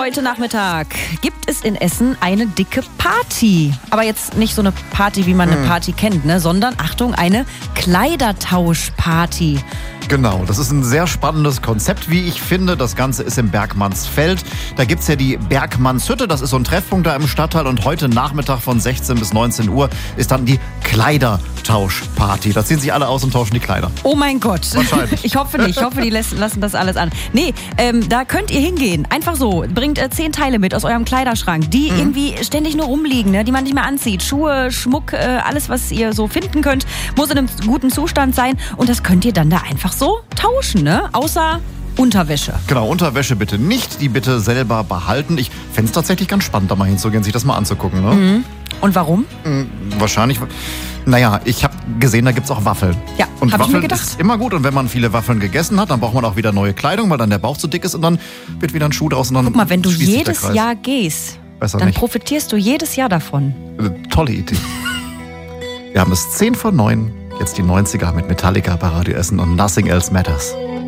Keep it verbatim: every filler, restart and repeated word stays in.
Heute Nachmittag gibt es in Essen eine dicke Party. Aber jetzt nicht so eine Party, wie man eine Party kennt, ne? Sondern, Achtung, eine Kleidertauschparty. Genau, das ist ein sehr spannendes Konzept, wie ich finde. Das Ganze ist im Bergmannsfeld. Da gibt's ja die Bergmannshütte, das ist so ein Treffpunkt da im Stadtteil. Und heute Nachmittag von sechzehn bis neunzehn Uhr ist dann die Kleidertauschparty. Da ziehen sich alle aus und tauschen die Kleider. Oh mein Gott. Wahrscheinlich. Ich hoffe nicht. Ich hoffe, die lassen, lassen das alles an. Nee, ähm, da könnt ihr hingehen. Einfach so. Bringt äh, zehn Teile mit aus eurem Kleiderschrank, die mhm. irgendwie ständig nur rumliegen, ne? Die man nicht mehr anzieht. Schuhe, Schmuck, äh, alles, was ihr so finden könnt, muss in einem guten Zustand sein. Und das könnt ihr dann da einfach so tauschen, ne? Außer Unterwäsche. Genau, Unterwäsche bitte nicht. Die bitte selber behalten. Ich fände es tatsächlich ganz spannend, da mal hinzugehen, sich das mal anzugucken, ne? Mhm. Und warum? Mhm, wahrscheinlich... Naja, ich habe gesehen, da gibt's auch Waffeln. Ja, und hab Waffeln ich mir gedacht. ist immer gut. Und wenn man viele Waffeln gegessen hat, dann braucht man auch wieder neue Kleidung, weil dann der Bauch zu dick ist und dann wird wieder ein Schuh draus. Und dann Guck mal, wenn du schließt sich jedes der Kreis. Jahr gehst, Besser dann nicht. profitierst du jedes Jahr davon. Äh, tolle Idee. Wir haben es zehn vor neun. Jetzt die neunziger mit Metallica bei Radio Essen und Nothing Else Matters.